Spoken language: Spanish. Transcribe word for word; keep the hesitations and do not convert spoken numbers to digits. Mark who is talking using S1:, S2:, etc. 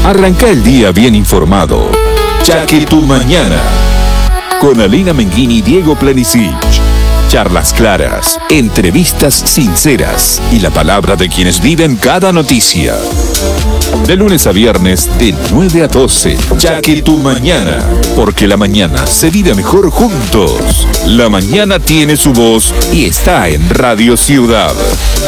S1: Arranca el día bien informado. Ya que tu mañana. Con Alina Menguini y Diego Planisic. Charlas claras, entrevistas sinceras y la palabra de quienes viven cada noticia. De lunes a viernes, de nueve a doce. Ya que tu mañana. Porque la mañana se vive mejor juntos. La mañana tiene su voz y está en Radio Ciudad.